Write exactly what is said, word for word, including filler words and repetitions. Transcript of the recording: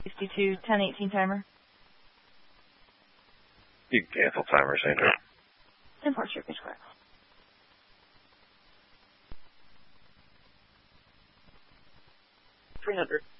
sixty-two ten eighteen timer. You can cancel timer, Sandra. ten four straight pitch correct. three hundred.